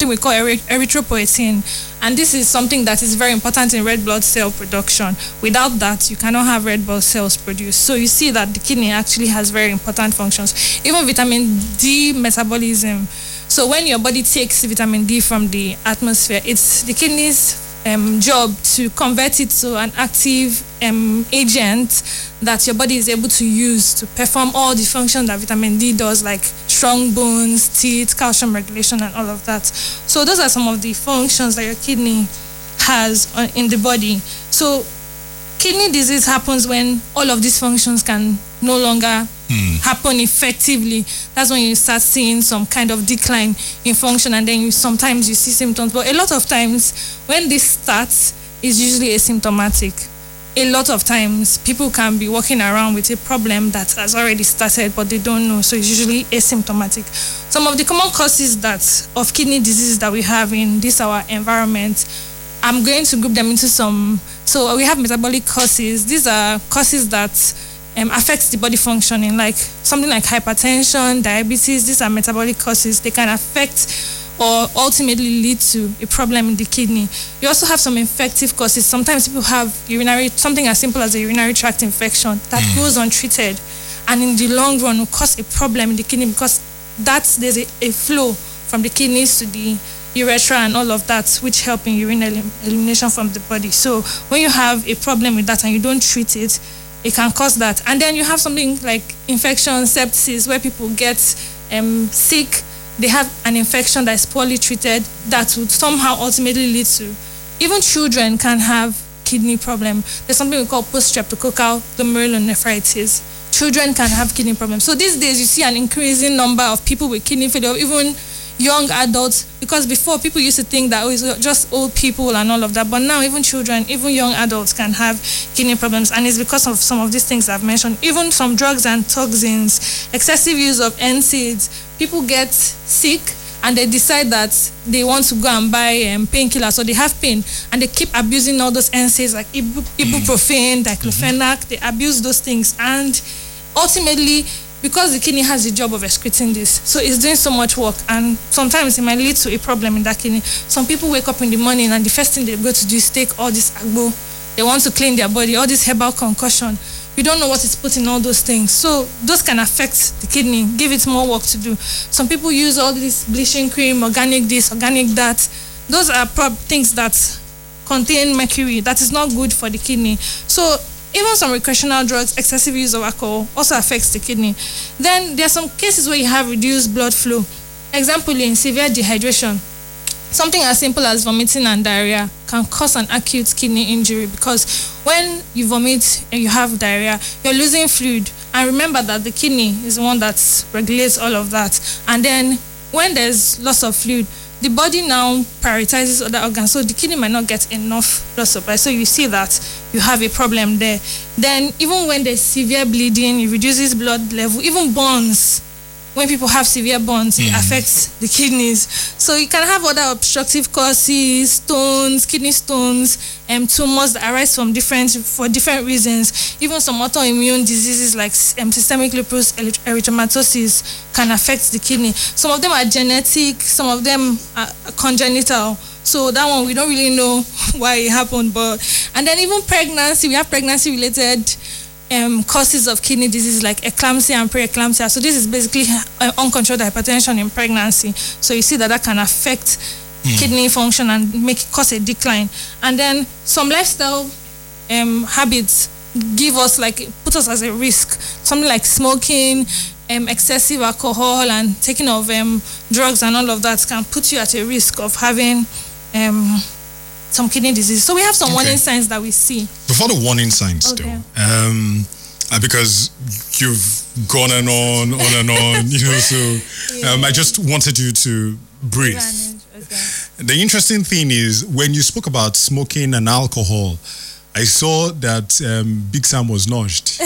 something we call erythropoietin, and this is something that is very important in red blood cell production. Without that, you cannot have red blood cells produced. So you see that the kidney actually has very important functions. Even vitamin D metabolism. So when your body takes vitamin D from the atmosphere, it's the kidney's job to convert it to an active agent that your body is able to use to perform all the functions that vitamin D does, like strong bones, teeth, calcium regulation, and all of that. So those are some of the functions that your kidney has in the body. So kidney disease happens when all of these functions can no longer happen effectively. That's when you start seeing some kind of decline in function, and then sometimes you see symptoms. But a lot of times when this starts, it's usually asymptomatic. A lot of times people can be walking around with a problem that has already started, but they don't know. So it's usually asymptomatic. Some of the common causes of kidney disease that we have in our environment, I'm going to group them into some. So we have metabolic causes. These are causes that affects the body functioning, like something like hypertension, diabetes. These are metabolic causes. They can affect or ultimately lead to a problem in the kidney. You also have some infective causes. Sometimes people have something as simple as a urinary tract infection that goes untreated, and in the long run will cause a problem in the kidney, because there's a flow from the kidneys to the urethra and all of that, which help in urine elimination from the body. So when you have a problem with that and you don't treat it, it can cause that. And then you have something like infection, sepsis, where people get sick. They have an infection that is poorly treated that would somehow ultimately lead to, even children can have kidney problem. There's something we call post-streptococcal glomerulonephritis. Children can have kidney problems. So these days you see an increasing number of people with kidney failure, even young adults, because before people used to think that it's just old people and all of that, but now even children, even young adults can have kidney problems, and it's because of some of these things I've mentioned. Even some drugs and toxins, excessive use of NSAIDs. People get sick and they decide that they want to go and buy painkillers, so they have pain and they keep abusing all those NSAIDs like ibuprofen, diclofenac. They abuse those things, and ultimately, because the kidney has the job of excreting this, so it's doing so much work, and sometimes it might lead to a problem in that kidney. Some people wake up in the morning and the first thing they go to do is take all this agbo. They want to clean their body, all this herbal concussion. We don't know what is put in all those things. So those can affect the kidney, give it more work to do. Some people use all this bleaching cream, organic this, organic that. Those are things that contain mercury that is not good for the kidney. So even some recreational drugs, excessive use of alcohol also affects the kidney. Then there are some cases where you have reduced blood flow. Example, in severe dehydration, something as simple as vomiting and diarrhea can cause an acute kidney injury, because when you vomit and you have diarrhea, you're losing fluid. And remember that the kidney is the one that regulates all of that. And then when there's loss of fluid, the body now prioritizes other organs, so the kidney might not get enough blood supply. So you see that you have a problem there. Then even when there's severe bleeding, it reduces blood level. Even burns, when people have severe burns, it affects the kidneys. So you can have other obstructive causes, stones, kidney stones, tumors that arise for different reasons. Even some autoimmune diseases like systemic lupus erythematosus can affect the kidney. Some of them are genetic, some of them are congenital. So that one, we don't really know why it happened. And then even pregnancy, we have pregnancy-related causes of kidney disease like eclampsia and preeclampsia. So this is basically uncontrolled hypertension in pregnancy. So you see that can affect kidney function and cause a decline. And then some lifestyle habits put us as a risk. Something like smoking, excessive alcohol, and taking of drugs and all of that can put you at a risk of having some kidney disease. So we have some warning signs that we see. Before the warning signs, though, because you've gone and on, so I just wanted you to breathe. The interesting thing is, when you spoke about smoking and alcohol, I saw that Big Sam was nudged.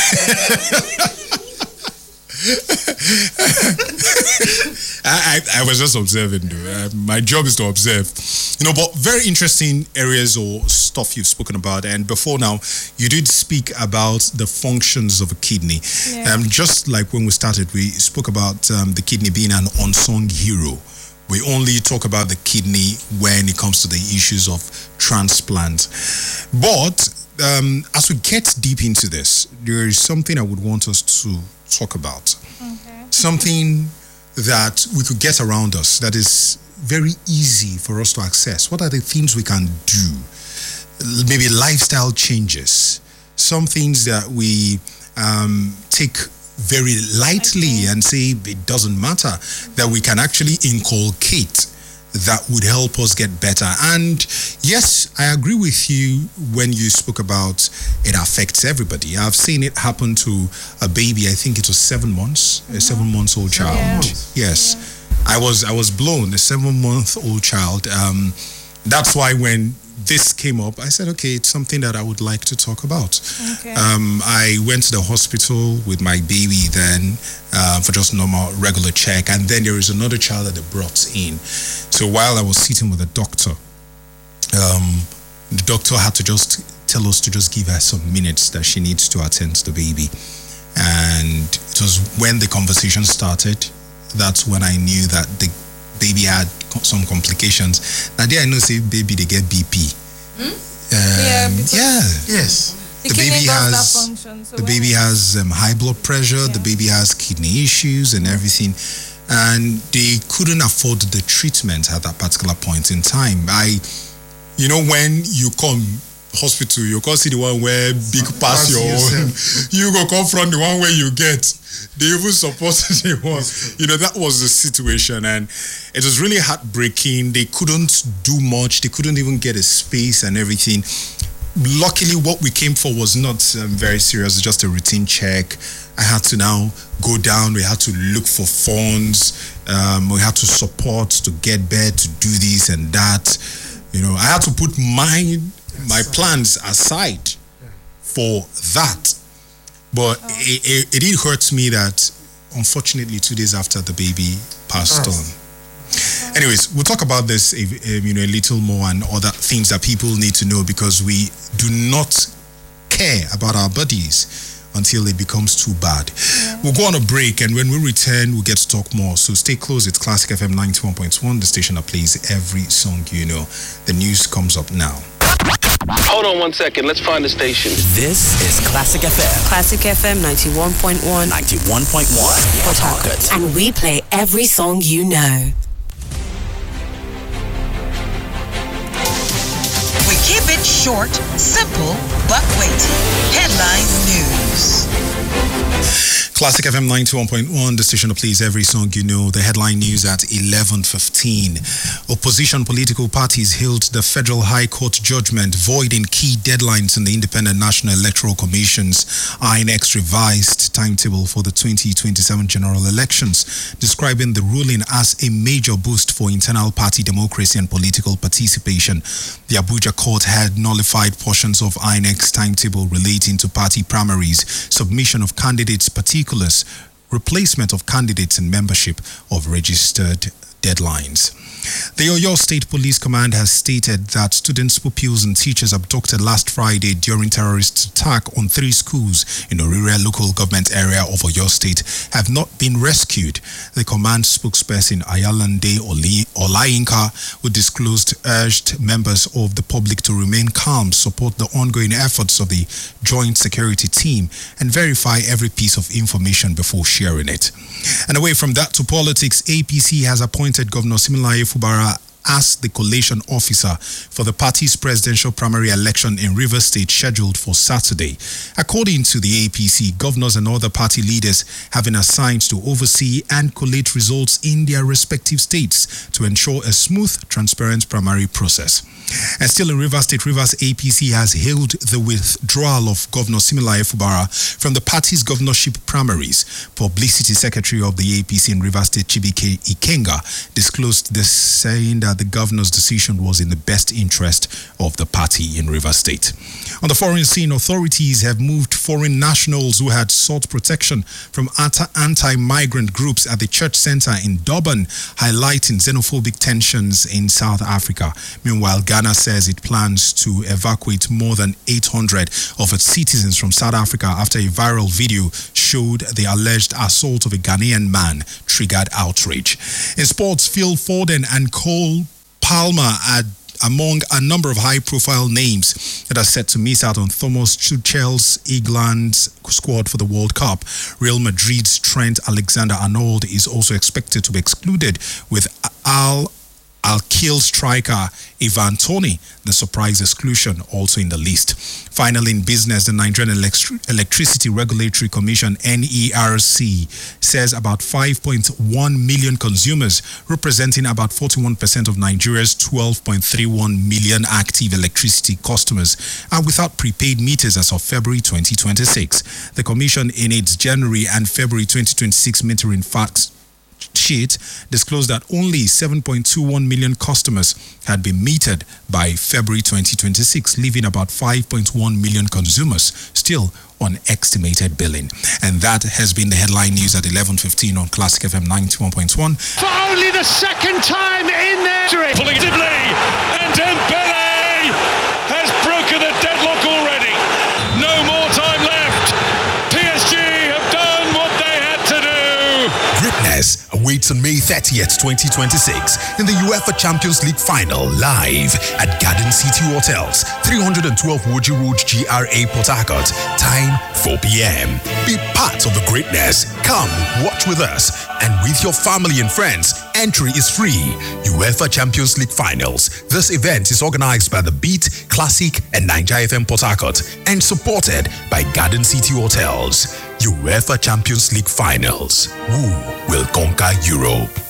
I was just observing, though. My job is to observe. But very interesting areas or stuff you've spoken about. And before now, you did speak about the functions of a kidney. Yeah. Just like when we started, we spoke about the kidney being an unsung hero We only talk about the kidney when it comes to the issues of transplant. But as we get deep into this, there is something I would want us to talk about. Okay. Something that we could get around us that is very easy for us to access. What are the things we can do? Maybe lifestyle changes. Some things that we take very lightly and say it doesn't matter, that we can actually inculcate that would help us get better. And yes, I agree with you when you spoke about it affects everybody. I've seen it happen to a baby, I think it was 7 months, a 7-month-old child. Yes. I was blown, a 7-month-old child. That's why when this came up, I said, okay, it's something that I would like to talk about. Okay. I went to the hospital with my baby then for just normal, regular check. And then there is another child that they brought in. So while I was sitting with the doctor, the doctor had to just tell us to just give her some minutes that she needs to attend to the baby. And it was when the conversation started, that's when I knew that the baby had some complications. Now there I know say baby they get BP. Yes. The baby has high blood pressure. The baby has kidney issues and everything, and they couldn't afford the treatment at that particular point in time. When you come hospital, you can't see the one where big pass your own. You go come from the one where you get. They even supported the one. That was the situation, and it was really heartbreaking. They couldn't do much. They couldn't even get a space and everything. Luckily, what we came for was not very serious, just a routine check. I had to now go down. We had to look for funds. We had to support to get bed, to do this and that. I had to put my plans aside for that. But it did hurt me that, unfortunately, 2 days after the baby passed on. Anyways, we'll talk about this a little more and other things that people need to know, because we do not care about our bodies until it becomes too bad. We'll go on a break, and when we return, we'll get to talk more. So stay close. It's Classic FM 91.1, the station that plays every song you know. The news comes up now. Hold on 1 second. Let's find the station. This is Classic FM. Classic FM 91.1. 91.1. Port Harcourt. And we play every song you know. We keep it short, simple, but weighty. Headline news. Classic FM 91.1, the station that plays every song you know. The headline news at 11:15. Opposition political parties hailed the Federal High Court judgment voiding key deadlines in the Independent National Electoral Commission's INEC's revised timetable for the 2027 general elections, describing the ruling as a major boost for internal party democracy and political participation. The Abuja court had nullified portions of INEC's timetable relating to party primaries, submission of candidates' particulars, replacement of candidates and membership of registered deadlines. The Oyo State Police Command has stated that students, pupils and teachers abducted last Friday during terrorist attack on 3 schools in Orire local government area of Oyo State have not been rescued. The command spokesperson Ayalande Olayinka, who disclosed, urged members of the public to remain calm, support the ongoing efforts of the Joint Security Team and verify every piece of information before sharing it. And away from that to politics, APC has appointed Governor Similaye Fubara as the collation officer for the party's presidential primary election in Rivers State scheduled for Saturday. According to the APC, governors and other party leaders have been assigned to oversee and collate results in their respective states to ensure a smooth, transparent primary process. And still in Rivers State, Rivers APC has hailed the withdrawal of Governor Similaye Fubara from the party's governorship primaries. Publicity Secretary of the APC in Rivers State, Chibike Ikenga, disclosed this, saying that the governor's decision was in the best interest of the party in Rivers State. On the foreign scene, authorities have moved foreign nationals who had sought protection from anti-migrant groups at the church center in Durban, highlighting xenophobic tensions in South Africa. Meanwhile, Ghana says it plans to evacuate more than 800 of its citizens from South Africa after a viral video showed the alleged assault of a Ghanaian man triggered outrage. In sports, Phil Foden and Cole Palmer are among a number of high-profile names that are set to miss out on Thomas Tuchel's England's squad for the World Cup. Real Madrid's Trent Alexander-Arnold is also expected to be excluded, with Al-Khil striker Ivan Toney, the surprise exclusion, also in the list. Finally, in business, the Nigerian Electricity Regulatory Commission, NERC, says about 5.1 million consumers, representing about 41% of Nigeria's 12.31 million active electricity customers, are without prepaid meters as of February 2026. The Commission, in its January and February 2026 metering facts sheet, disclosed that only 7.21 million customers had been metered by February 2026, leaving about 5.1 million consumers still on estimated billing. And that has been the headline news at 11:15 on Classic FM 91.1. For only the second time in there, pulling it, and Dembele has broken the deadlock already. No more time left. PSG have done what they had to do. Greatness awaits on May 30th, 2026 in the UEFA Champions League final, live at Garden City Hotels, 312 Woji Road, GRA, Port Harcourt. Time 4 p.m. Be part of the greatness. Come watch with us and with your family and friends. Entry is free. UEFA Champions League finals. This event is organized by The Beat, Classic, and Nigeria FM Port Harcourt and supported by Garden City Hotels. UEFA Champions League finals. Who will conquer Europe?